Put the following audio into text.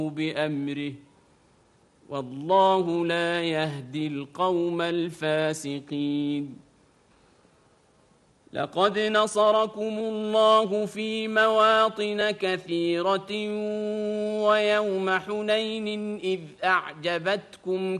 بأمره والله لا يهدي القوم الفاسقين لقد نصركم الله في مواطن كثيرة ويوم حنين إذ أعجبتكم